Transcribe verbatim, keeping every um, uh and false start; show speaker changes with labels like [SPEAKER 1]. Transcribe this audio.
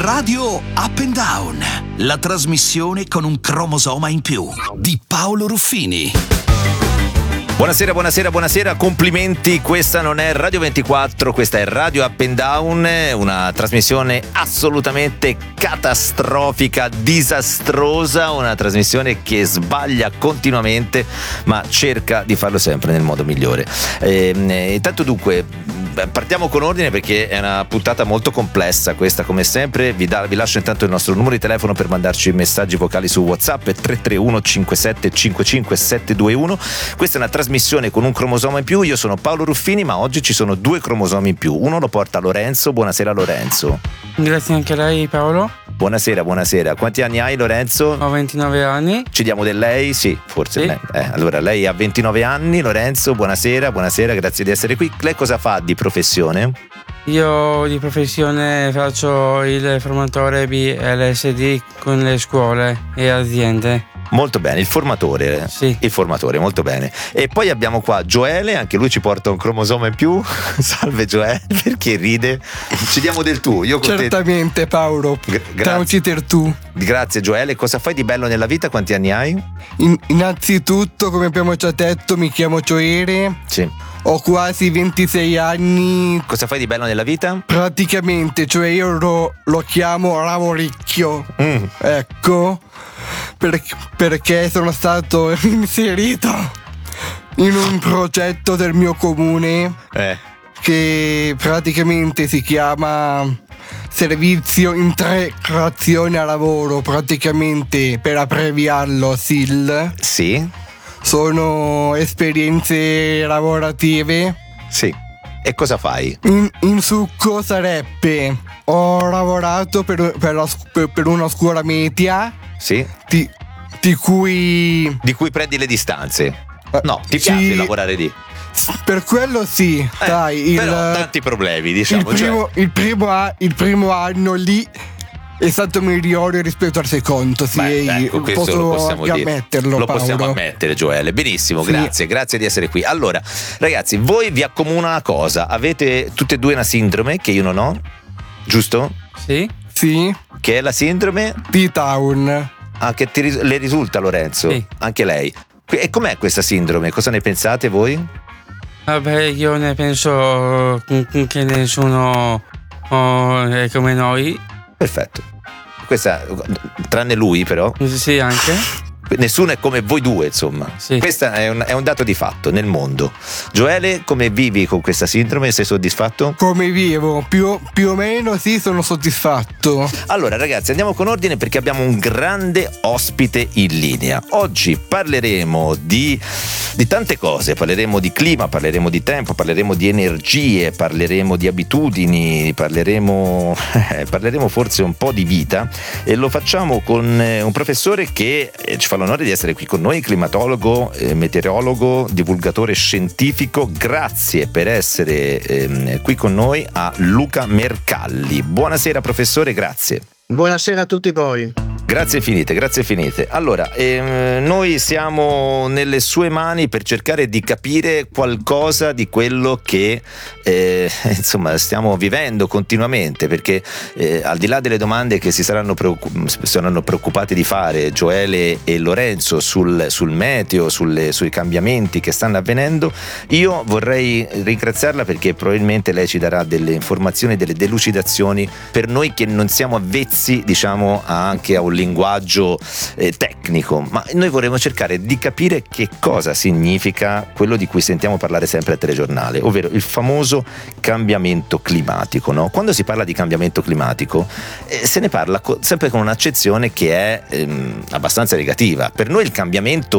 [SPEAKER 1] Radio Up and Down, la trasmissione con un cromosoma in più di Paolo Ruffini.
[SPEAKER 2] Buonasera, buonasera, buonasera, complimenti, questa non è Radio ventiquattro, questa è Radio Up and Down, una trasmissione assolutamente catastrofica, disastrosa, una trasmissione che sbaglia continuamente ma cerca di farlo sempre nel modo migliore. E, intanto dunque partiamo con ordine perché è una puntata molto complessa questa, come sempre. Vi, da, vi lascio intanto il nostro numero di telefono per mandarci messaggi vocali su WhatsApp, tre tre uno cinque sette cinque cinque sette due uno. Questa è una trasmissione con un cromosoma in più. Io sono Paolo Ruffini, ma oggi ci sono due cromosomi in più. Uno lo porta Lorenzo. Buonasera Lorenzo.
[SPEAKER 3] Grazie anche a lei, Paolo.
[SPEAKER 2] Buonasera, buonasera. Quanti anni hai, Lorenzo?
[SPEAKER 3] Ho ventinove anni.
[SPEAKER 2] Ci diamo del lei? Sì, forse
[SPEAKER 3] sì.
[SPEAKER 2] Lei. Eh, allora, lei ha ventinove anni, Lorenzo, buonasera, buonasera, grazie di essere qui. Lei cosa fa di professione?
[SPEAKER 3] Io di professione faccio il formatore B L S D con le scuole e aziende.
[SPEAKER 2] Molto bene, il formatore.
[SPEAKER 3] Sì.
[SPEAKER 2] Il formatore, molto bene. E poi abbiamo qua Gioele, anche lui ci porta un cromosoma in più. Salve Gioele, perché ride? Ci diamo del tu. Io con
[SPEAKER 4] Certamente
[SPEAKER 2] te...
[SPEAKER 4] Paolo.
[SPEAKER 2] Gra- grazie.
[SPEAKER 4] Ciao tu.
[SPEAKER 2] Grazie Gioele. Cosa fai di bello nella vita? Quanti anni hai?
[SPEAKER 4] In- innanzitutto, come abbiamo già detto, mi chiamo Gioele.
[SPEAKER 2] Sì.
[SPEAKER 4] Ho quasi ventisei anni.
[SPEAKER 2] Cosa fai di bello nella vita?
[SPEAKER 4] Praticamente, cioè io lo, lo chiamo lavoricchio.
[SPEAKER 2] Mm.
[SPEAKER 4] Ecco, perché, perché sono stato inserito in un progetto del mio comune
[SPEAKER 2] Eh.
[SPEAKER 4] che praticamente si chiama Servizio Integrazione a Lavoro, praticamente per abbreviarlo S I L.
[SPEAKER 2] Sì.
[SPEAKER 4] Sono esperienze lavorative.
[SPEAKER 2] Sì. E cosa fai?
[SPEAKER 4] In, in succo sarebbe: ho lavorato per, per, la, per, per una scuola media.
[SPEAKER 2] Sì.
[SPEAKER 4] Di, di cui
[SPEAKER 2] Di cui prendi le distanze. No, ti
[SPEAKER 4] sì,
[SPEAKER 2] piace lavorare lì?
[SPEAKER 4] Per quello sì,
[SPEAKER 2] Eh,
[SPEAKER 4] dai. Il,
[SPEAKER 2] però tanti problemi, diciamo.
[SPEAKER 4] il, primo,
[SPEAKER 2] cioè...
[SPEAKER 4] il, primo, a- il primo anno lì è stato migliore rispetto al secondo, sì.
[SPEAKER 2] Beh, ecco, questo
[SPEAKER 4] posso
[SPEAKER 2] lo possiamo
[SPEAKER 4] anche
[SPEAKER 2] dire.
[SPEAKER 4] ammetterlo,
[SPEAKER 2] Lo
[SPEAKER 4] Paolo.
[SPEAKER 2] possiamo ammettere, Gioele. Benissimo,
[SPEAKER 4] Sì.
[SPEAKER 2] grazie, grazie di essere qui. Allora, ragazzi, voi vi accomuna una cosa: avete tutte e due una sindrome che io non ho, giusto?
[SPEAKER 3] Sì.
[SPEAKER 4] Sì,
[SPEAKER 2] Che è la sindrome
[SPEAKER 4] D-Town.
[SPEAKER 2] ah, che ti ris- le risulta, Lorenzo?
[SPEAKER 3] Sì.
[SPEAKER 2] Anche lei. E com'è questa sindrome? Cosa ne pensate voi?
[SPEAKER 3] Vabbè, io ne penso che nessuno oh, è come noi.
[SPEAKER 2] Perfetto. Questa, tranne lui però,
[SPEAKER 3] Sì, anche.
[SPEAKER 2] nessuno è come voi due, insomma.
[SPEAKER 3] Sì.
[SPEAKER 2] Questo è un, è un dato di fatto nel mondo. Gioele, come vivi con questa sindrome? Sei soddisfatto?
[SPEAKER 4] Come vivo? Più, più o meno sì, sono soddisfatto.
[SPEAKER 2] Allora ragazzi, andiamo con ordine perché abbiamo un grande ospite in linea. Oggi parleremo di, di tante cose, parleremo di clima, parleremo di tempo, parleremo di energie, parleremo di abitudini, parleremo, eh, parleremo forse un po' di vita, e lo facciamo con eh, un professore che eh, ci fa l'onore di essere qui con noi, climatologo, eh, meteorologo, divulgatore scientifico. Grazie per essere eh, qui con noi a Luca Mercalli. Buonasera professore, grazie.
[SPEAKER 5] Buonasera a tutti voi.
[SPEAKER 2] Grazie finite, grazie finite. Allora, ehm, noi siamo nelle sue mani per cercare di capire qualcosa di quello che eh, insomma stiamo vivendo continuamente, perché eh, al di là delle domande che si saranno, preoccup- saranno preoccupati di fare Gioele e Lorenzo sul, sul meteo, sulle, sui cambiamenti che stanno avvenendo, io vorrei ringraziarla perché probabilmente lei ci darà delle informazioni, delle delucidazioni per noi che non siamo avvezzi, diciamo, anche a un linguaggio eh, tecnico, ma noi vorremmo cercare di capire che cosa significa quello di cui sentiamo parlare sempre al telegiornale, ovvero il famoso cambiamento climatico, no? Quando si parla di cambiamento climatico eh, se ne parla co- sempre con un'accezione che è ehm, abbastanza negativa. Per noi il cambiamento